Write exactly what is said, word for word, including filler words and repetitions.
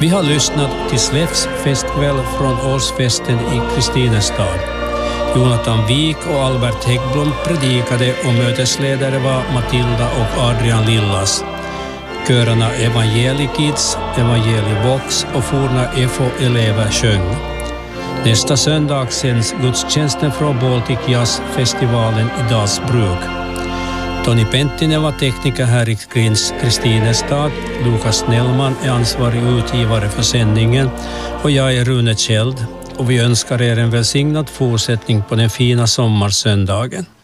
Vi har lyssnat till Släfts festkväll från årsfesten i Kristinestad. Jonathan Wik och Albert Häggblom predikade och mötesledare var Matilda och Adrian Lillas. Körerna Evangelikids, Evangelivox och Forna F O-elever sjöng. Nästa söndag sänds gudstjänsten från Baltic Jazz-festivalen i Dalsbruk. Tony Penttinen var tekniker här i Kristinestad, Lukas Snellman är ansvarig utgivare för sändningen och jag är Rune Kjeld och vi önskar er en välsignad fortsättning på den fina sommarsöndagen.